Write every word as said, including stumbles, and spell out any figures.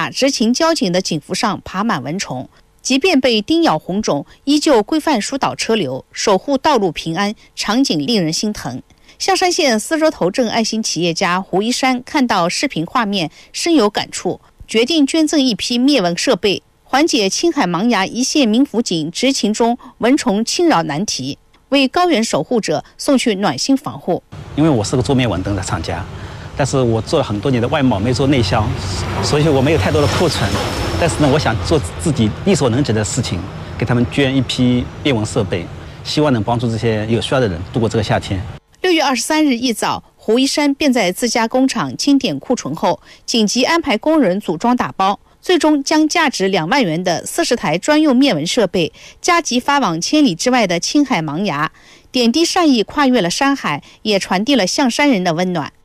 下执勤交警的警服上爬满蚊虫，即便被叮咬红肿，依旧规范疏导车流，守护道路平安，场景令人心疼。象山县思洲头镇爱心企业家胡一山看到视频画面，深有感触，决定捐赠一批灭蚊设备，缓解青海茫崖一线民辅警执勤中蚊虫侵扰难题，为高原守护者送去暖心防护。 因为我是个做灭蚊灯的厂家，但是我做了很多年的外贸，没做内销，所以我没有太多的库存。但是呢，我想做自己力所能及的事情，给他们捐一批灭蚊设备，希望能帮助这些有需要的人度过这个夏天。 六月二十三日一早，胡一山便在自家工厂清点库存后，紧急安排工人组装打包，最终将价值两万元的四十台专用灭蚊设备加急发往千里之外的青海茫崖，点滴善意跨越了山海，也传递了象山人的温暖。